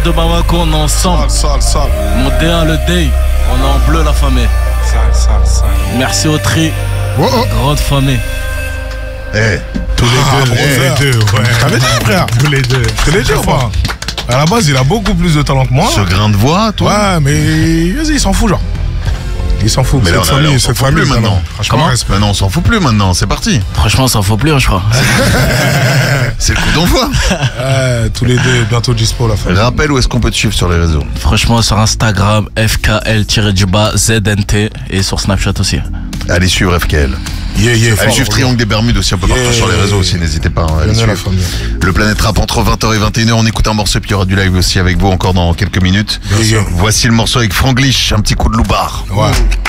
de Bamako, on est ensemble. Sale. Mon D1, le Day, on est en bleu, la famille. Sale. Merci au tri. Oh. Grande famille. Tous les deux, ouais. T'avais dit, frère. Tous les deux. Je te l'ai dit ou pas? À la base, il a beaucoup plus de talent que moi. Ce grain de voix, toi. Ouais, mais vas-y, il s'en fout, genre. Il s'en fout. Mais là, on s'en fout plus maintenant. Franchement, Maintenant, on s'en fout plus maintenant, c'est parti. Franchement, ça faut plus, hein, je crois. C'est le coup d'envoi. tous les deux, bientôt dispo, la famille. Rappelle, où est-ce qu'on peut te suivre sur les réseaux? Franchement, sur Instagram, FKL-ZNT et sur Snapchat aussi. Allez suivre FKL. Allez suivre Triangle des Bermudes aussi un peu partout sur les réseaux aussi, n'hésitez pas. Allez suivre. Le Planète Rap entre 20h et 21h, on écoute un morceau puis il y aura du live aussi avec vous encore dans quelques minutes. Voici le morceau avec Franglish, un petit coup de loupard. Ouais.